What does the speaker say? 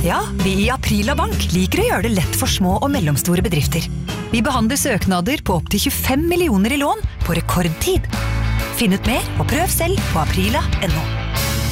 Ja, vi i Aprila Bank liker å gjøre det lett for små og mellomstore bedrifter. Vi behandler søknader på opp til 25 millioner i lån på rekordtid. Finn ut mer og prøv selv på aprila.no.